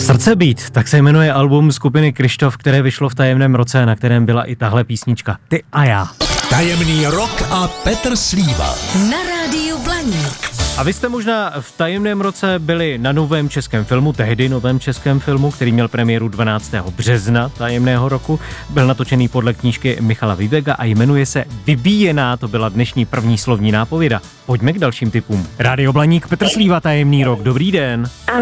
Srdce být, tak se jmenuje album skupiny Kryštof, které vyšlo v tajemném roce, na kterém byla i tahle písnička. Ty a já. Tajemný rok a Petr Slíva. Na rádiu Blaník. A vy jste možná v tajemném roce byli na novém českém filmu, tehdy novém českém filmu, který měl premiéru 12. března tajemného roku. Byl natočený podle knížky Michala Vibega a jmenuje se Vybíjená, to byla dnešní první slovní nápověda. Pojďme k dalším tipům. Rádio Blaník, Petr Slíva, tajemný rok, dobrý den.